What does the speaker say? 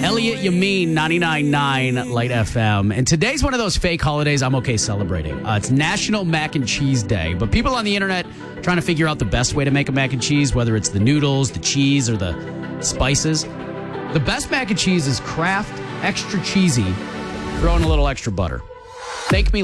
Elliot Yamin, 99.9 Light FM. And today's one of those fake holidays I'm okay celebrating. It's National Mac and Cheese Day. But people on the internet trying to figure out the best way to make a mac and cheese, whether it's the noodles, the cheese, or the spices. The best mac and cheese is Kraft, extra cheesy, throw in a little extra butter. Thank me